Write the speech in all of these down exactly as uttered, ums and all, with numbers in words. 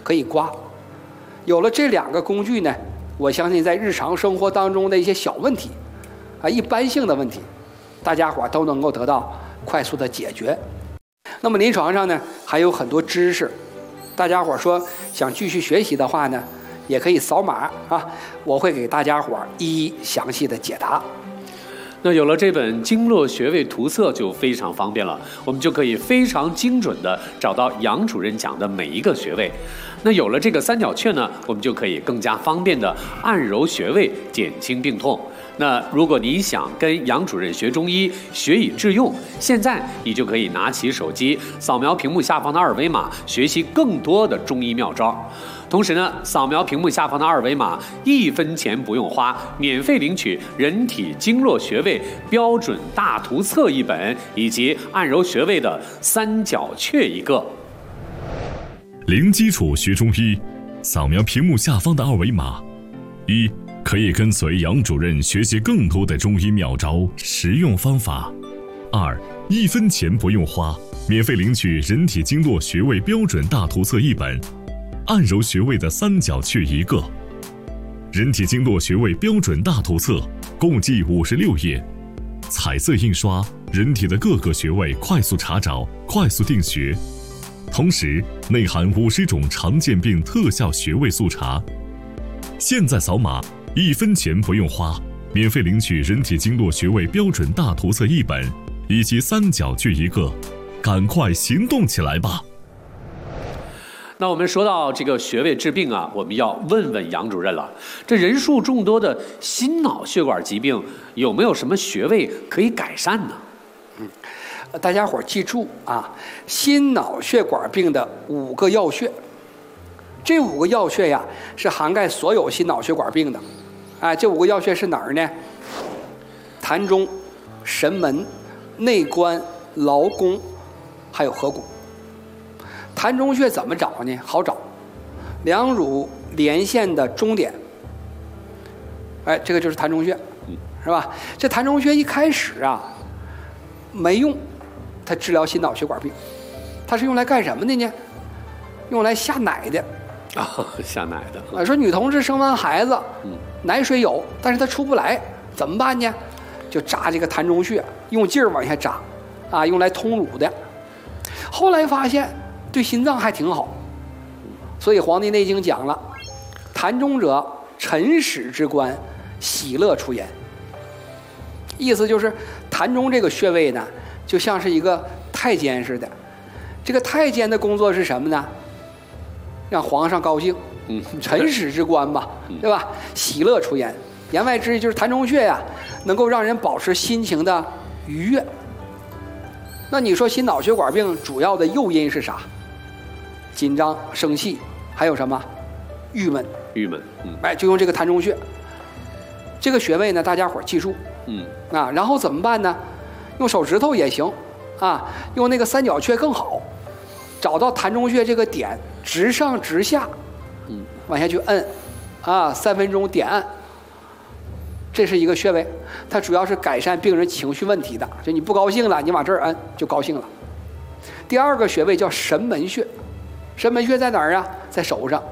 可以刮。有了这两个工具呢，我相信在日常生活当中的一些小问题啊，一般性的问题，大家伙都能够得到快速的解决。那么临床上呢，还有很多知识，大家伙说想继续学习的话呢，也可以扫码啊，我会给大家伙一一详细的解答。 那有了这本经络穴位图册就非常方便了，我们就可以非常精准的找到杨主任讲的每一个穴位。那有了这个三角券呢，我们就可以更加方便的按揉穴位，减轻病痛。那如果你想跟杨主任学中医，学以致用，现在你就可以拿起手机，扫描屏幕下方的二维码，学习更多的中医妙招。同时呢，扫描屏幕下方的二维码，一分钱不用花，免费领取人体经络穴位标准大图册一本，以及按揉穴位的三角雀一个。 零基础学中医，扫描屏幕下方的二维码，一可以跟随杨主任学习更多的中医妙招、实用方法；二一分钱不用花，免费领取人体经络穴位标准大图册一本。按揉穴位的三角雀一个，人体经络穴位标准大图册共计五十六页，彩色印刷，人体的各个穴位快速查找，快速定穴，同时内含五十种常见病特效穴位速查。现在扫码，一分钱不用花，免费领取人体经络穴位标准大图册一本，以及三角雀一个，赶快行动起来吧！ 那我们说到这个穴位治病啊，我们要问问杨主任了。这人数众多的心脑血管疾病，有没有什么穴位可以改善呢？ 嗯，大家伙记住啊，心脑血管病的五个要穴，这五个要穴呀是涵盖所有心脑血管病的。哎，这五个要穴是哪儿呢？膻中、神门、内关、劳宫，还有合谷。膻中穴怎么找呢？好找，两乳连线的中点，哎，这个就是膻中穴，是吧？这膻中穴一开始啊没用，它治疗心脑血管病，它是用来干什么的呢？用来下奶的。 啊、哦，下奶的。 啊，说女同志生完孩子，嗯，奶水有，但是她出不来，怎么办呢？就扎这个膻中穴，用劲儿往下扎，啊，用来通乳的。后来发现对心脏还挺好，所以《黄帝内经》讲了，膻中者，辰始之官，喜乐出焉。意思就是膻中这个穴位呢，就像是一个太监似的。这个太监的工作是什么呢？让皇上高兴，嗯，辰始之官嘛，对吧？喜乐出焉，言外之意就是膻中穴呀，能够让人保持心情的愉悦。那你说心脑血管病主要的诱因是啥？紧张、生气，还有什么？郁闷。 郁闷，嗯， 哎，就用这个膻中穴。这个穴位呢，大家伙记住，嗯，啊，然后怎么办呢？用手指头也行，啊，用那个三角雀更好。找到膻中穴这个点，直上直下，嗯，往下去摁，啊，三分钟点按。这是一个穴位，它主要是改善病人情绪问题的。就你不高兴了，你往这儿摁就高兴了。第二个穴位叫神门穴，神门穴在哪儿啊？在手上，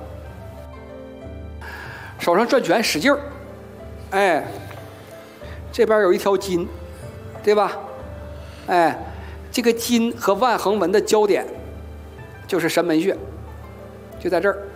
手上转拳使劲儿，哎，这边有一条筋，对吧？哎，这个筋和腕横纹的交点就是神门穴，就在这儿。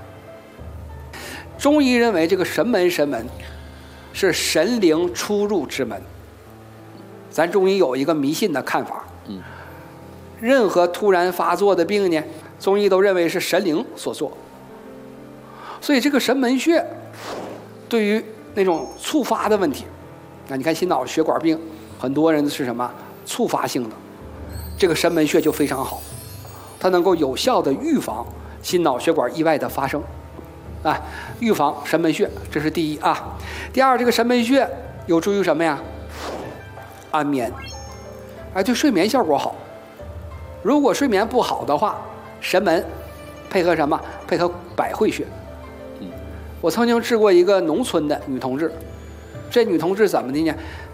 中医认为这个神门神门是神灵出入之门。咱中医有一个迷信的看法，嗯，任何突然发作的病呢，中医都认为是神灵所做。所以这个神门穴对于那种触发的问题，那你看心脑血管病很多人是什么触发性的，这个神门穴就非常好，它能够有效的预防心脑血管意外的发生。啊，预防神门穴，这是第一啊。第二，这个神门穴有助于什么呀？安眠，哎，对睡眠效果好。如果睡眠不好的话，神门配合什么？配合百会穴。我曾经治过一个农村的女同志，这女同志怎么的呢？